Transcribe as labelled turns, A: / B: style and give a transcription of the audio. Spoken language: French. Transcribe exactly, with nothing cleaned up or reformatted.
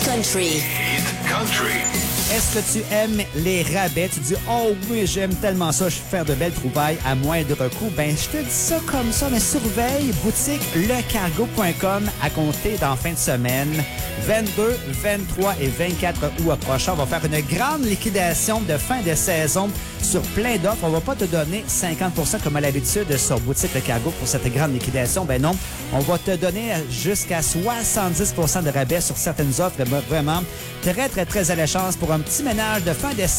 A: Country.
B: Hit Country.
C: Est-ce que tu aimes les rabais? Tu dis, oh oui, j'aime tellement ça, je vais faire de belles trouvailles à moindre coût. Ben, je te dis ça comme ça, mais surveille boutique le cargo point com à compter dans fin de semaine. vingt-deux, vingt-trois et vingt-quatre août prochain. On va faire une grande liquidation de fin de saison sur plein d'offres. On va pas te donner cinquante pour cent comme à l'habitude sur boutique le cargo pour cette grande liquidation. Ben non, on va te donner jusqu'à soixante-dix pour cent de rabais sur certaines offres. Vraiment, très, très, très alléchance pour un petit ménage de fin de